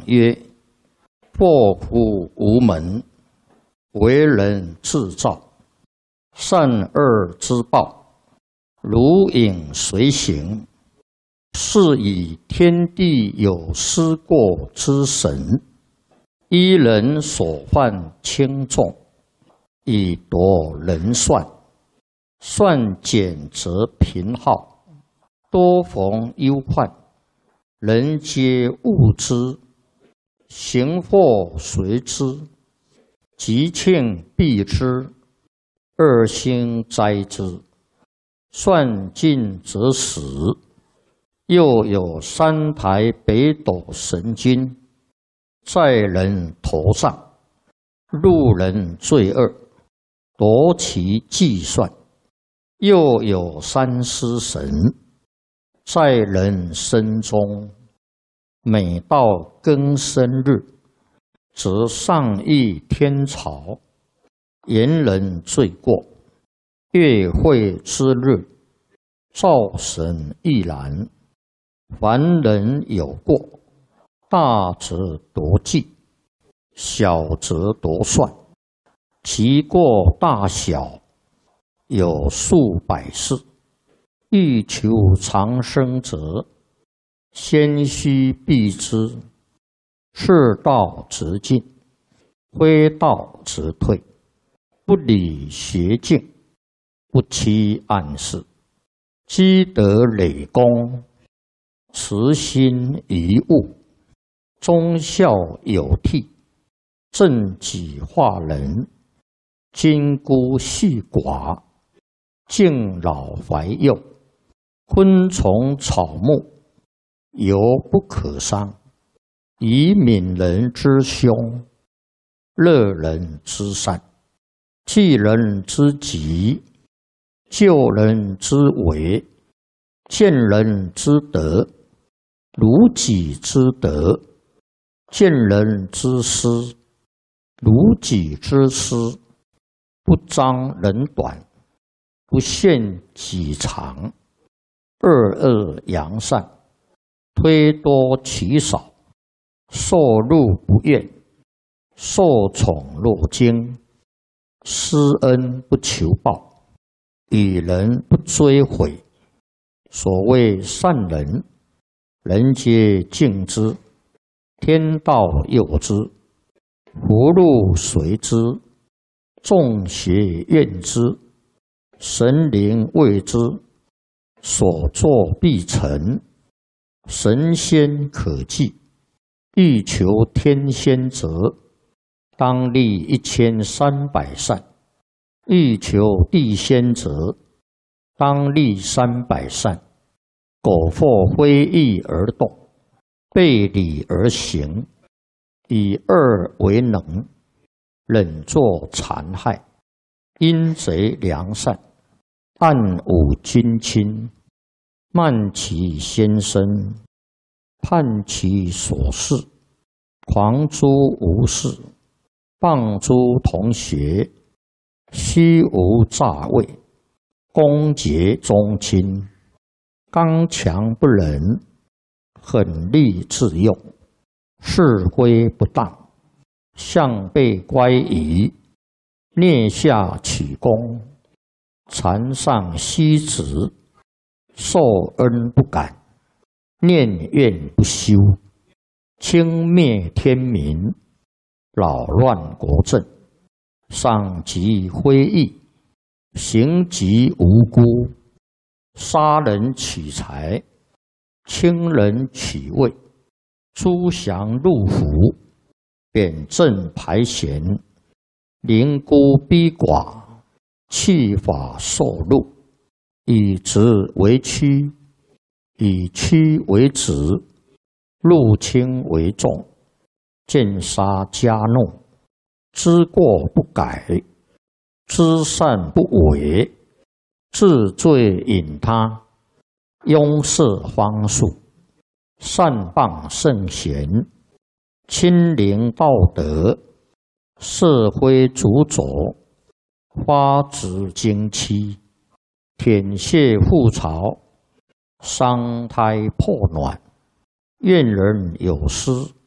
曰：祸福无门，为人自造。善恶之报，如影随形。是以天地有失过之神，依人所犯轻重，以夺人算。算减则贫耗，多逢忧患。人皆恶之，行祸随之，吉庆避之，恶星灾之。算尽则死。又有3台北斗神君在人头上，路人罪恶，夺其计算。又有3尸神在人身中，每到庚申日，则上议天朝，言人罪过。月会之日，灶神亦然。凡人有过，大则夺计，小则夺算。其过大小，有数百事。欲求长生者，先须避之。是道则进，非道则退。不理邪径，不欺暗室。积德累功，慈心遗物，忠孝有替，正己化人，金孤细寡，敬老怀幼，昆虫草木，犹不可伤。以悯人之凶，乐人之善，济人之急，救人之危，见人之德，如己之德；见人之失，如己之失。不彰人短，不限己长。恶恶扬善，推多其少。受禄不怨，受宠若惊。施恩不求报，与人不追悔。所谓善人，人皆敬之，天道佑之，福禄随之，众邪怨之，神灵畏之。所作必成，神仙可祭。欲求天仙者，当立1300善；欲求地仙者，当立300善。苟或非义而动，背礼而行，以恶为能，忍作残害，阴贼良善，暗侮君亲，慢其先生，叛其所事，狂诛无事，谤诸同学，虚无诈伪，攻讦宗亲，刚强不仁，狠戾自用，是非不当，向背乖疑，蹑下取功，残上息职，受恩不感，念怨不休，轻蔑天民，扰乱国政，伤及非义，刑及无辜，杀人取财，轻人取位，诛降入府，贬正排贤，凌孤逼寡，弃法受禄，以直为屈，以屈为直，入轻为重，见杀加怒，知过不改，知善不为，治罪引他，拥塞荒树，善谤圣贤，亲临道德，社会主佐，花枝经期，舔血覆巢，伤胎破卵，怨人有失，